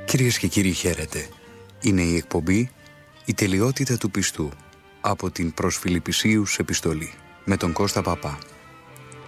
Κυρίες και κύριοι, χαίρετε. Είναι η εκπομπή «Η τελειότητα του πιστού» από την προς Φιλιππισίους επιστολή με τον Κώστα Παπά.